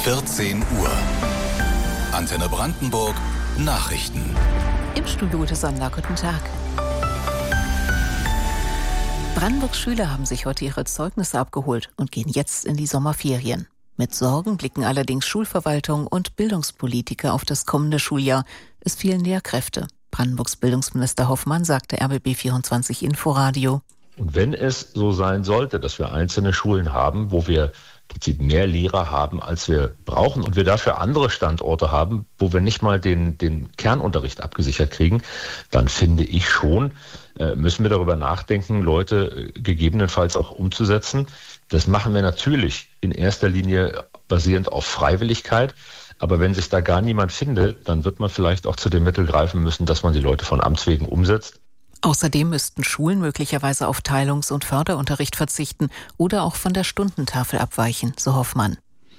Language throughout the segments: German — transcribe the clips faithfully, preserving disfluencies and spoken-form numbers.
vierzehn Uhr. Antenne Brandenburg Nachrichten. Im Studio Ute Sonder, guten Tag. Brandenburgs Schüler haben sich heute ihre Zeugnisse abgeholt und gehen jetzt in die Sommerferien. Mit Sorgen blicken allerdings Schulverwaltung und Bildungspolitiker auf das kommende Schuljahr. Es fehlen Lehrkräfte. Brandenburgs Bildungsminister Hoffmann sagte R B B vierundzwanzig Inforadio. Und wenn es so sein sollte, dass wir einzelne Schulen haben, wo wir im Prinzip mehr Lehrer haben, als wir brauchen und wir dafür andere Standorte haben, wo wir nicht mal den, den Kernunterricht abgesichert kriegen, dann finde ich schon, äh, müssen wir darüber nachdenken, Leute äh, gegebenenfalls auch umzusetzen. Das machen wir natürlich in erster Linie basierend auf Freiwilligkeit. Aber wenn sich da gar niemand findet, dann wird man vielleicht auch zu dem Mittel greifen müssen, dass man die Leute von Amts wegen umsetzt. Außerdem müssten Schulen möglicherweise auf Teilungs- und Förderunterricht verzichten oder auch von der Stundentafel abweichen, so Hoffmann.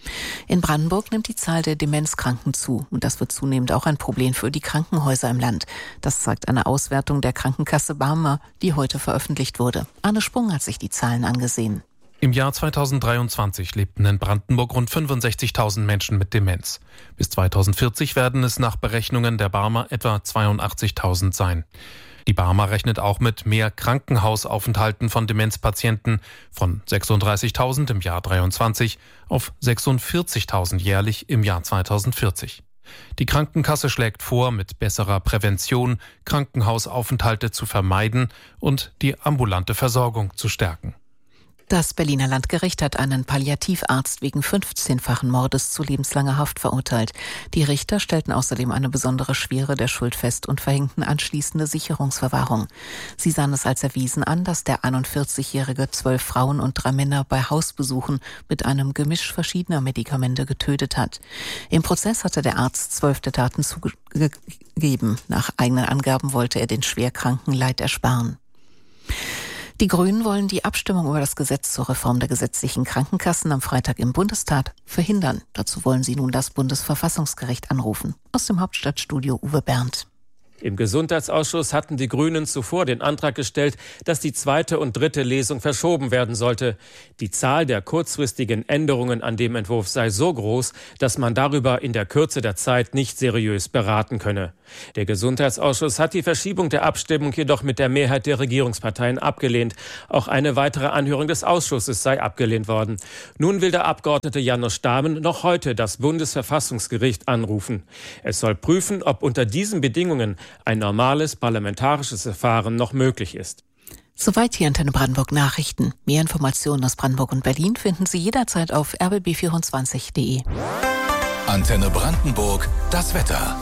In Brandenburg nimmt die Zahl der Demenzkranken zu und das wird zunehmend auch ein Problem für die Krankenhäuser im Land. Das zeigt eine Auswertung der Krankenkasse Barmer, die heute veröffentlicht wurde. Arne Sprung hat sich die Zahlen angesehen. Im Jahr zweitausenddreiundzwanzig lebten in Brandenburg rund fünfundsechzigtausend Menschen mit Demenz. Bis zweitausendvierzig werden es nach Berechnungen der Barmer etwa zweiundachtzigtausend sein. Die Barmer rechnet auch mit mehr Krankenhausaufenthalten von Demenzpatienten von sechsunddreißigtausend im Jahr dreiundzwanzig auf sechsundvierzigtausend jährlich im Jahr zweitausendvierzig. Die Krankenkasse schlägt vor, mit besserer Prävention Krankenhausaufenthalte zu vermeiden und die ambulante Versorgung zu stärken. Das Berliner Landgericht hat einen Palliativarzt wegen fünfzehnfachen Mordes zu lebenslanger Haft verurteilt. Die Richter stellten außerdem eine besondere Schwere der Schuld fest und verhängten anschließende Sicherungsverwahrung. Sie sahen es als erwiesen an, dass der einundvierzigjährige zwölf Frauen und drei Männer bei Hausbesuchen mit einem Gemisch verschiedener Medikamente getötet hat. Im Prozess hatte der Arzt zwölf der Taten zugegeben. Nach eigenen Angaben wollte er den Schwerkranken Leid ersparen. Die Grünen wollen die Abstimmung über das Gesetz zur Reform der gesetzlichen Krankenkassen am Freitag im Bundestag verhindern. Dazu wollen sie nun das Bundesverfassungsgericht anrufen. Aus dem Hauptstadtstudio Uwe Berndt. Im Gesundheitsausschuss hatten die Grünen zuvor den Antrag gestellt, dass die zweite und dritte Lesung verschoben werden sollte. Die Zahl der kurzfristigen Änderungen an dem Entwurf sei so groß, dass man darüber in der Kürze der Zeit nicht seriös beraten könne. Der Gesundheitsausschuss hat die Verschiebung der Abstimmung jedoch mit der Mehrheit der Regierungsparteien abgelehnt. Auch eine weitere Anhörung des Ausschusses sei abgelehnt worden. Nun will der Abgeordnete Janusz Stamen noch heute das Bundesverfassungsgericht anrufen. Es soll prüfen, ob unter diesen Bedingungen ein normales parlamentarisches Verfahren noch möglich ist. Soweit die Antenne Brandenburg Nachrichten. Mehr Informationen aus Brandenburg und Berlin finden Sie jederzeit auf r b b vierundzwanzig punkt d e. Antenne Brandenburg, das Wetter.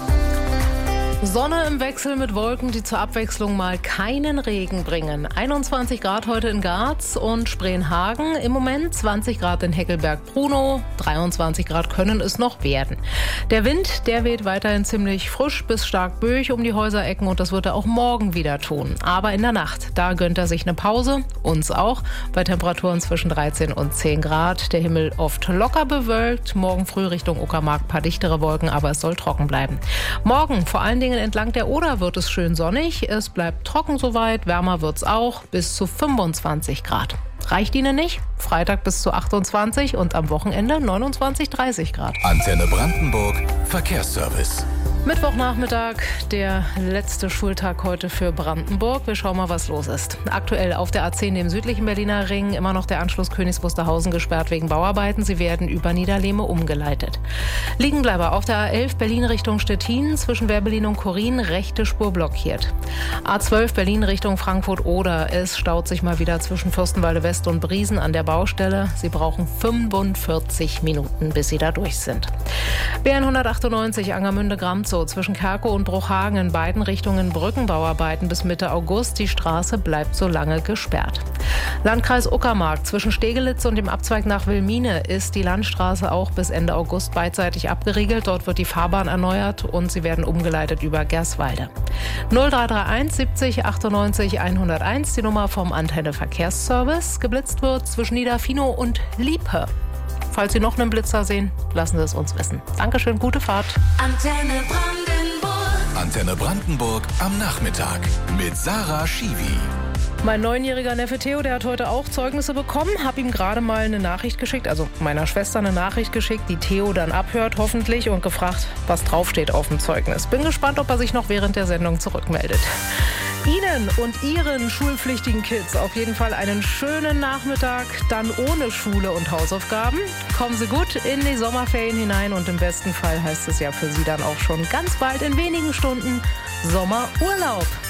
Sonne im Wechsel mit Wolken, die zur Abwechslung mal keinen Regen bringen. einundzwanzig Grad heute in Garz und Spreenhagen. Im Moment zwanzig Grad in Heckelberg-Brunow. dreiundzwanzig Grad können es noch werden. Der Wind, der weht weiterhin ziemlich frisch bis stark böig um die Häuserecken und das wird er auch morgen wieder tun. Aber in der Nacht, da gönnt er sich eine Pause. Uns auch. Bei Temperaturen zwischen dreizehn und zehn Grad. Der Himmel oft locker bewölkt. Morgen früh Richtung Uckermark ein paar dichtere Wolken, aber es soll trocken bleiben. Morgen vor allen Dingen entlang der Oder wird es schön sonnig. Es bleibt trocken soweit, wärmer wird's auch, bis zu fünfundzwanzig Grad. Reicht Ihnen nicht? Freitag bis zu achtundzwanzig und am Wochenende neunundzwanzig, dreißig Grad. Antenne Brandenburg Verkehrsservice. Mittwochnachmittag, der letzte Schultag heute für Brandenburg. Wir schauen mal, was los ist. Aktuell auf der A zehn, dem südlichen Berliner Ring, immer noch der Anschluss Königs Wusterhausen gesperrt wegen Bauarbeiten. Sie werden über Niederlehme umgeleitet. Liegenbleiber auf der A elf Berlin Richtung Stettin, zwischen Werbelin und Korin, rechte Spur blockiert. A zwölf Berlin Richtung Frankfurt-Oder. Es staut sich mal wieder zwischen Fürstenwalde West und Briesen an der Baustelle. Sie brauchen fünfundvierzig Minuten, bis Sie da durch sind. B hundertachtundneunzig Angermünde-Gramzow zwischen Kerkow und Bruchhagen in beiden Richtungen Brückenbauarbeiten bis Mitte August. Die Straße bleibt so lange gesperrt. Landkreis Uckermark zwischen Stegelitz und dem Abzweig nach Wilmine ist die Landstraße auch bis Ende August beidseitig abgeriegelt. Dort wird die Fahrbahn erneuert und sie werden umgeleitet über Gerswalde. null drei drei eins siebzig achtundneunzig hunderteins, die Nummer vom Antenne Verkehrsservice. Geblitzt wird zwischen Niederfino und Liepe. Falls Sie noch einen Blitzer sehen, lassen Sie es uns wissen. Dankeschön, gute Fahrt. Antenne Brandenburg. Antenne Brandenburg am Nachmittag mit Sarah Schiwi. Mein neunjähriger Neffe Theo, der hat heute auch Zeugnisse bekommen. Hab ihm gerade mal eine Nachricht geschickt, also meiner Schwester eine Nachricht geschickt, die Theo dann abhört hoffentlich und gefragt, was draufsteht auf dem Zeugnis. Bin gespannt, ob er sich noch während der Sendung zurückmeldet. Ihnen und Ihren schulpflichtigen Kids auf jeden Fall einen schönen Nachmittag, dann ohne Schule und Hausaufgaben. Kommen Sie gut in die Sommerferien hinein und im besten Fall heißt es ja für Sie dann auch schon ganz bald in wenigen Stunden Sommerurlaub.